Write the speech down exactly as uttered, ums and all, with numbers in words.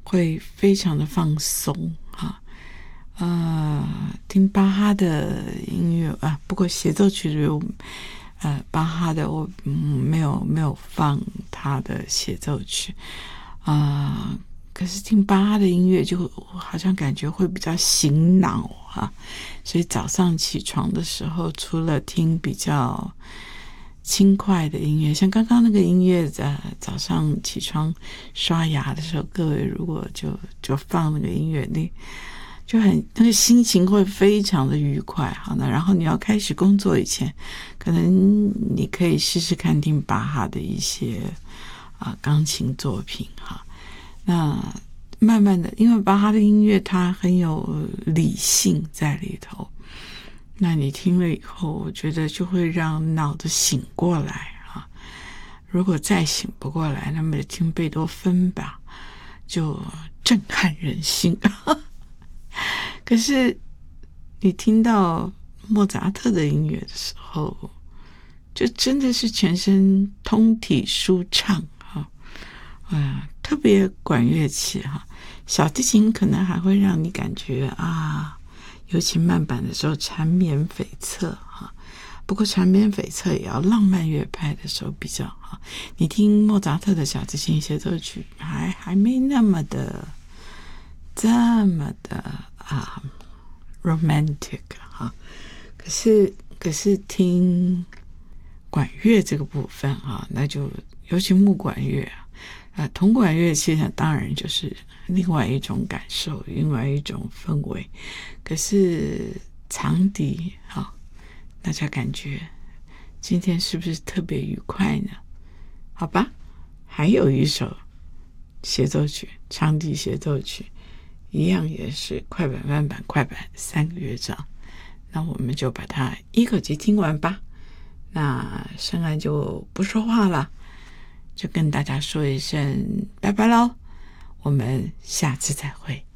会非常的放松哈。呃，听巴哈的音乐啊，不过协奏曲有呃巴哈的我、嗯、没有没有放他的协奏曲啊、呃，可是听巴哈的音乐就好像感觉会比较醒脑啊，所以早上起床的时候，除了听比较轻快的音乐，像刚刚那个音乐在早上起床刷牙的时候，各位如果就就放那个音乐，那就很那个心情会非常的愉快。好，那然后你要开始工作以前，可能你可以试试看听巴哈的一些啊钢琴作品哈。那慢慢的，因为巴哈的音乐它很有理性在里头，那你听了以后，我觉得就会让脑子醒过来啊。如果再醒不过来，那么听贝多芬吧，就震撼人心。可是你听到莫扎特的音乐的时候，就真的是全身通体舒畅哈。啊，特别管乐器哈，小提琴可能还会让你感觉啊，尤其慢板的时候缠绵悱恻哈。不过缠绵悱恻也要浪漫乐派的时候比较好。你听莫扎特的小提琴协奏曲，还还没那么的这么的啊 romantic 哈。可是可是听管乐这个部分啊，那就尤其木管乐啊。呃，铜管乐器呢，当然就是另外一种感受，另外一种氛围。可是长笛，好、哦，大家感觉今天是不是特别愉快呢？好吧，还有一首协奏曲，长笛协奏曲，一样也是快板、慢板、快板三个乐章。那我们就把它一口气听完吧。那圣安就不说话了。就跟大家说一声拜拜喽，我们下次再会。